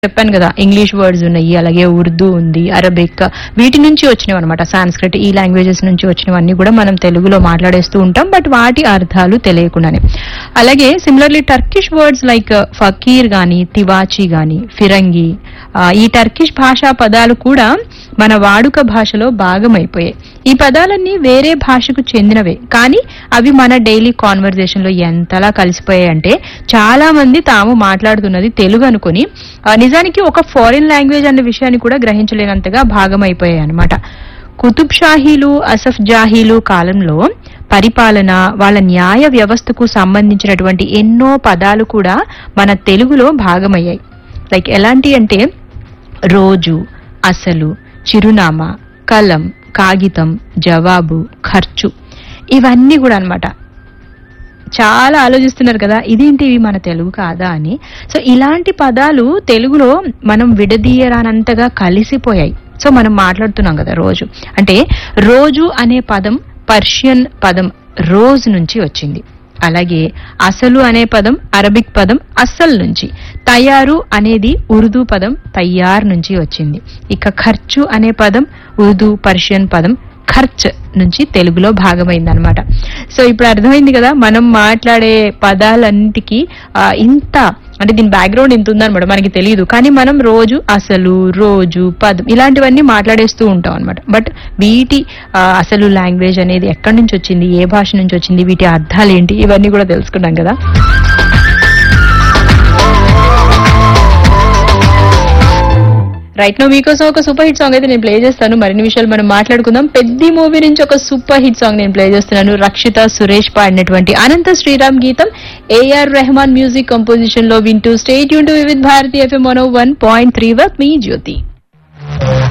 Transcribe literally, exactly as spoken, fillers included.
చెప్పాను కదా, English words ఉన్నాయి, అలాగే ఉర్దూ ఉంది, అరబిక్, వీటి నుంచి వచ్చినవి అనమాట. సాంస్క్రిట్, ఈ లాంగ్వేజెస్ నుంచి వచ్చినవన్నీ కూడా మనం తెలుగులో మాట్లాడేస్తూ ఉంటాం, బట్ వాటి అర్థాలు తెలియకుండానే. అలాగే similarly Turkish words like Fakir గాని, తివాచి గాని, ఫిరంగి, ఈ టర్కిష్ భాషా పదాలు కూడా మన వాడుక భాషలో భాగమైపోయాయి. ఈ పదాలన్నీ వేరే భాషకు చెందినవే, కానీ అవి మన డైలీ కాన్వర్జేషన్ లో ఎంతలా కలిసిపోయాయంటే చాలా మంది తాము మాట్లాడుతున్నది తెలుగు అనుకుని నిజానికి ఒక ఫారిన్ లాంగ్వేజ్ అనే విషయాన్ని కూడా గ్రహించలేనంతగా భాగమైపోయాయి అన్నమాట. కుతుబ్ షాహీలు, అసఫ్ జాహీలు కాలంలో పరిపాలన, వాళ్ళ న్యాయ వ్యవస్థకు సంబంధించినటువంటి ఎన్నో పదాలు కూడా మన తెలుగులో భాగమయ్యాయి. లైక్ ఎలాంటి అంటే రోజు, అసలు, చిరునామా, కలం, కాగితం, జవాబు, ఖర్చు, ఇవన్నీ కూడా అన్నమాట. చాలా ఆలోచిస్తున్నారు కదా, ఇదేంటి ఇవి మన తెలుగు కాదా అని. సో ఇలాంటి పదాలు తెలుగులో మనం విడదీయరానంతగా కలిసిపోయాయి. సో మనం మాట్లాడుతున్నాం కదా రోజు అంటే, రోజు అనే పదం పర్షియన్ పదం రోజ్ నుంచి వచ్చింది. అలాగే అసలు అనే పదం అరబిక్ పదం అస్సల్ నుంచి, తయారు అనేది ఉర్దూ పదం తయ్యార్ నుంచి వచ్చింది. ఇక ఖర్చు అనే పదం ఉర్దూ పర్షియన్ పదం ఖర్చ్ నుంచి తెలుగులో భాగమైందనమాట. సో ఇప్పుడు అర్థమైంది కదా, మనం మాట్లాడే పదాలన్నిటికీ ఇంత అంటే దీని బ్యాక్గ్రౌండ్ ఇంత ఉందనమాట, మనకి తెలియదు. కానీ మనం రోజు అసలు, రోజు, పదం ఇలాంటివన్నీ మాట్లాడేస్తూ ఉంటాం అనమాట. బట్ వీటి అసలు లాంగ్వేజ్ అనేది ఎక్కడి నుంచి వచ్చింది, ఏ భాష నుంచి వచ్చింది, వీటి అర్థాలు ఏంటి, ఇవన్నీ కూడా తెలుసుకున్నాం కదా. రైట్ నో మీకోసం ఒక సూపర్ హిట్ సాంగ్ అయితే నేను ప్లే చేస్తాను. మరిన్ని విషయాలు మనం మాట్లాడుకుందాం. పెద్ద మూవీ నుంచి ఒక సూపర్ హిట్ సాంగ్ నేను ప్లే చేస్తున్నాను. రక్షిత సురేష్ పాడినటువంటి అనంత శ్రీరామ్ గీతం, ఏఆర్ రెహమాన్ మ్యూజిక్ కంపోజిషన్ లో వింటూ stay tune to Vividh Bharati FM one oh one point three work me Jyothi.